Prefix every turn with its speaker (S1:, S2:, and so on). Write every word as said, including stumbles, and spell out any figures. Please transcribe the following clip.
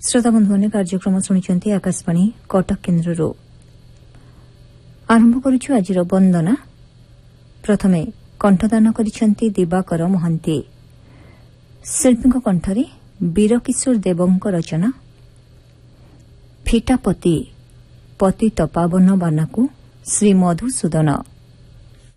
S1: श्रोता बंधुମାନେ କାର୍ଯ୍ୟକ୍ରମ ଶୁଣିଛନ୍ତି ଆକାଶବାଣୀ କଟକ କେନ୍ଦ୍ରରୁ। ଆରମ୍ଭ କରୁଛୁ ଆଜିର ବନ୍ଦନା। ପ୍ରଥମେ କଣ୍ଠଦାନ କରିଛନ୍ତି ଦିବାକର ମହାନ୍ତି। ଶିଳ୍ପୀଙ୍କ କଣ୍ଠରେ ବୀରକିଶୋର ଦେବଙ୍କ ରଚନା ଫିଟାପତି ପତିତ ପାବନ ବାନାକୁ ଶ୍ରୀ ମଧୁସୂଦନ।